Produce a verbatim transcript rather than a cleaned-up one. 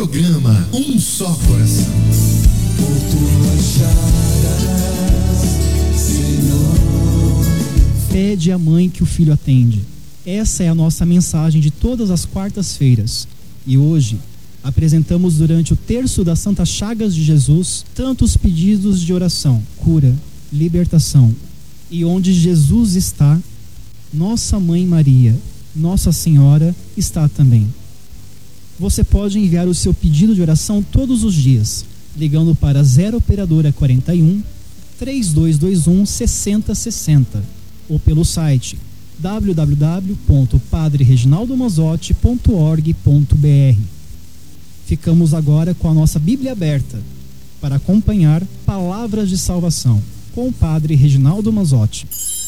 Programa Um Só Coração. Por tuas chagas, Senhor. Pede à mãe que o filho atende. Essa é a nossa mensagem de todas as quartas-feiras. E hoje apresentamos durante o terço das Santas Chagas de Jesus tantos pedidos de oração, cura, libertação. E onde Jesus está, nossa Mãe Maria, Nossa Senhora, está também. Você pode enviar o seu pedido de oração todos os dias, ligando para zero operadora quarenta e um, três dois dois um, seis zero seis zero ou pelo site w w w ponto padre reginaldo manzotti ponto org ponto b r. Ficamos agora com a nossa Bíblia aberta para acompanhar Palavras de Salvação com o Padre Reginaldo Manzotti.